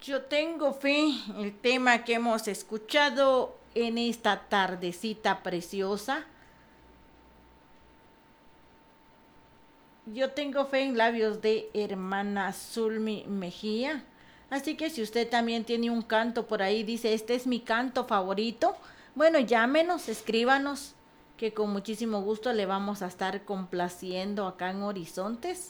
Yo tengo fe, el tema que hemos escuchado en esta tardecita preciosa. Yo tengo fe en labios de hermana Zulmi Mejía. Así que si usted también tiene un canto por ahí, dice, este es mi canto favorito, bueno, llámenos, escríbanos, que con muchísimo gusto le vamos a estar complaciendo acá en Horizontes.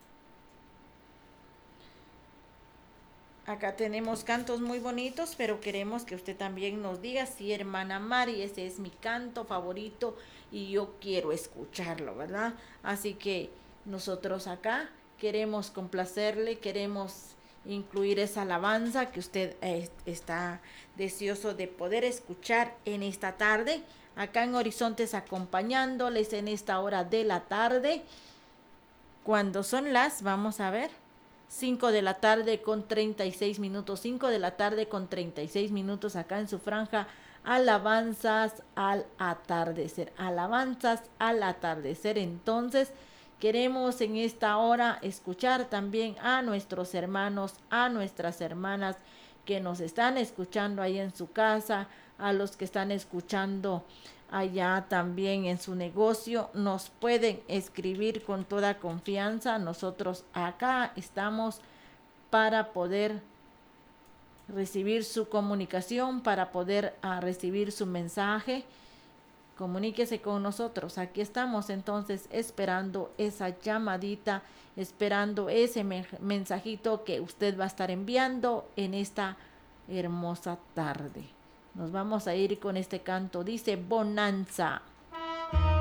Acá tenemos cantos muy bonitos, pero queremos que usted también nos diga, sí, hermana Mari, ese es mi canto favorito y yo quiero escucharlo, ¿verdad? Así que nosotros acá queremos complacerle, queremos incluir esa alabanza que usted está deseoso de poder escuchar en esta tarde, acá en Horizontes acompañándoles en esta hora de la tarde, cuando son vamos a ver, 5 de la tarde con 36 minutos, 5 de la tarde con 36 minutos acá en su franja, alabanzas al atardecer, alabanzas al atardecer. Entonces, queremos en esta hora escuchar también a nuestros hermanos, a nuestras hermanas que nos están escuchando ahí en su casa, a los que están escuchando allá también en su negocio, nos pueden escribir con toda confianza. Nosotros acá estamos para poder recibir su comunicación, para poder recibir su mensaje. Comuníquese con nosotros. Aquí estamos entonces esperando esa llamadita, esperando ese mensajito que usted va a estar enviando en esta hermosa tarde. Nos vamos a ir con este canto. Dice Bonanza.